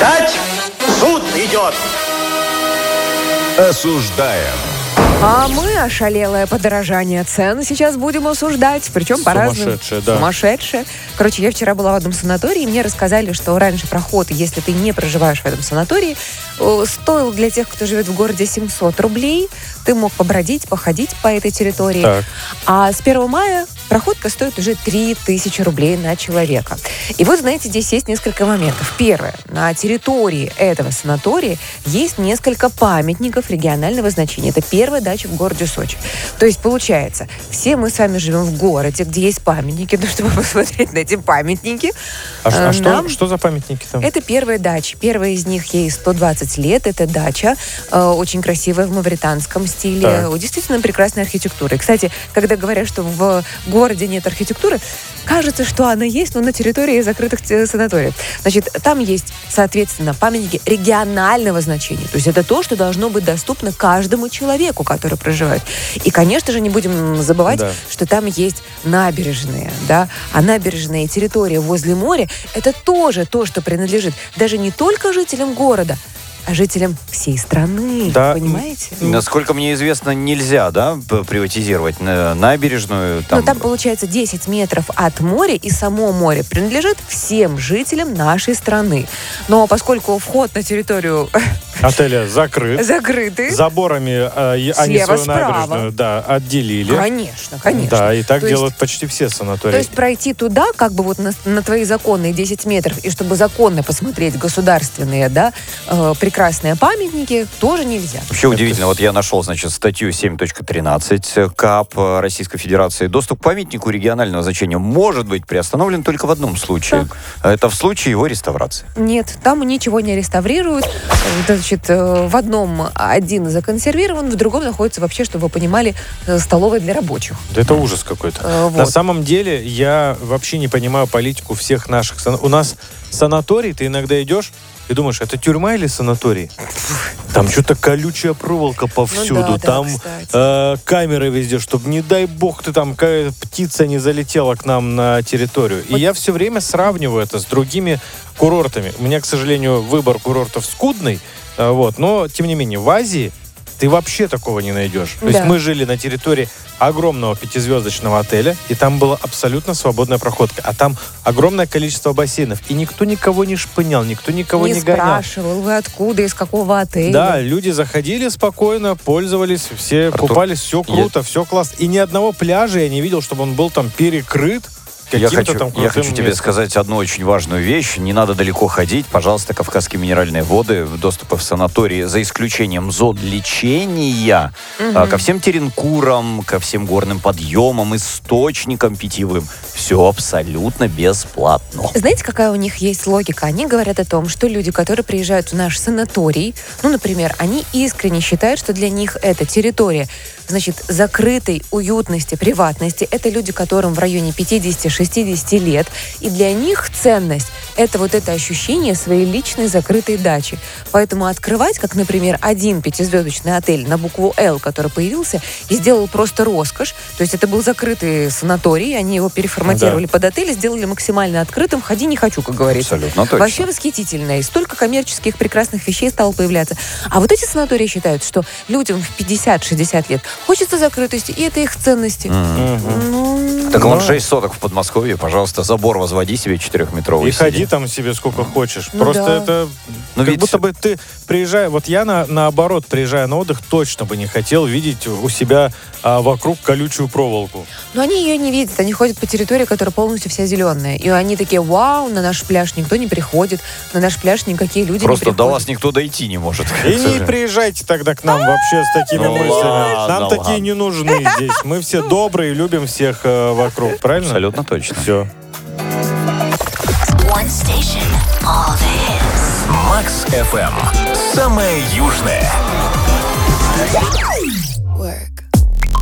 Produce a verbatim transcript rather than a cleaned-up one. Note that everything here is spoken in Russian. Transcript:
Встать! Суд идет! Осуждаем. А мы ошалелое подорожание цен сейчас будем осуждать. Причем по-разному. Сумасшедшее, да. Сумасшедшее. Короче, я вчера была в одном санатории, и мне рассказали, что раньше проход, если ты не проживаешь в этом санатории, стоил для тех, кто живет в городе, семьсот рублей. Ты мог побродить, походить по этой территории. Так. А с первого мая проходка стоит уже три тысячи рублей на человека. И вот, знаете, здесь есть несколько моментов. Первое. На территории этого санатория есть несколько памятников регионального значения. Это первая дача в городе Сочи. То есть, получается, все мы с вами живем в городе, где есть памятники, ну, чтобы посмотреть на эти памятники. А, а что, Нам... что за памятники там? Это первая дача. Первая из них, ей сто двадцать лет. Это дача, э, очень красивая, в мавританском стиле. Так. Действительно прекрасная архитектура. И, кстати, когда говорят, что в городе нет архитектуры, кажется, что она есть, но на территории закрытых санаториев. Значит, там есть, соответственно, памятники регионального значения. То есть это то, что должно быть доступно каждому человеку, который проживает. И, конечно же, не будем забывать, Да. что там есть набережные, да, а набережная и территория возле моря – это тоже то, что принадлежит даже не только жителям города, а жителям всей страны, Да. понимаете? Насколько мне известно, нельзя, да, п- приватизировать на- набережную. Там... Ну, там, получается, десять метров от моря, и само море принадлежит всем жителям нашей страны. Но поскольку вход на территорию Отеля закрыт. закрытый, Заборами э, и- они Слева, свою справа. набережную, да, отделили. конечно, конечно. Да, и так То есть- делают почти все санатории. То есть пройти туда, как бы вот на, на твои законные десять метров, и чтобы законно посмотреть государственные, да, э, прекрасные памятники, тоже нельзя. Вообще удивительно. Вот я нашел, значит, статью семь точка тринадцать КАП Российской Федерации. Доступ к памятнику регионального значения может быть приостановлен только в одном случае. Это в случае его реставрации. Нет, там ничего не реставрируют. Значит, э, в одном один законсервирован, в другом находится вообще, чтобы вы понимали, э, столовая для рабочих. Да это ужас какой-то. Э, На вот. самом деле, я вообще не понимаю политику всех наших... сан- У нас санаторий, ты иногда идешь и думаешь, это тюрьма или санаторий? Там что-то колючая проволока повсюду, Ну да, да, там кстати. э, камеры везде, чтобы, не дай бог, ты там какая птица не залетела к нам на территорию. И я все время сравниваю это с другими курортами. У меня, к сожалению, выбор курортов скудный, э, вот, но, тем не менее, в Азии ты вообще такого не найдешь. То Да. есть мы жили на территории огромного пятизвездочного отеля, и там была абсолютно свободная проходка. А там огромное количество бассейнов. И никто никого не шпынял, никто никого не, не гонял. спрашивал, вы откуда, из какого отеля. Да, люди заходили спокойно, пользовались, все Артур, купались, все круто, все классно. И ни одного пляжа я не видел, чтобы он был там перекрыт Я каким-то хочу, там я крутым хочу тебе местом. сказать одну очень важную вещь. Не надо далеко ходить. Пожалуйста, Кавказские минеральные воды, доступы в санатории, за исключением зон лечения, а, ко всем теренкурам, ко всем горным подъемам, источникам питьевым. Все абсолютно бесплатно. Знаете, какая у них есть логика? Они говорят о том, что люди, которые приезжают в наш санаторий, ну, например, они искренне считают, что для них эта территория, значит, закрытой уютности, приватности, это люди, которым в районе пятьдесят-шестьдесят лет, и для них ценность – это вот это ощущение своей личной закрытой дачи. Поэтому открывать, как, например, один пятизвездочный отель на букву «Л», который появился и сделал просто роскошь, то есть это был закрытый санаторий, они его переформатировали Да. под отель, сделали максимально открытым, ходи не хочу, как говорится. Абсолютно точно. Вообще восхитительно. И столько коммерческих прекрасных вещей стало появляться. А вот эти санатории считают, что людям в пятьдесят-шестьдесят лет хочется закрытости, и это их ценности. Мгм. Ну, Так вон Ну. шесть соток в Подмосковье, пожалуйста, забор возводи себе четырехметровый. И ходи сиди. там себе сколько хочешь. Ну Просто да. это Но как ведь- будто бы ты приезжая... Вот я на, наоборот, приезжая на отдых, точно бы не хотел видеть у себя а, вокруг колючую проволоку. но они ее не видят. Они ходят по территории, которая полностью вся зеленая. И они такие, вау, на наш пляж никто не приходит, на наш пляж никакие люди Просто не до приходят. вас никто дойти не может. к И не сожалению. приезжайте тогда к нам вообще с такими Ну мыслями. ладно, Нам ладно. такие не нужны здесь. Мы все добрые, любим всех э, вокруг, правильно? Абсолютно точно. Все. One station, all the hits. Макс эф эм. Самая южная.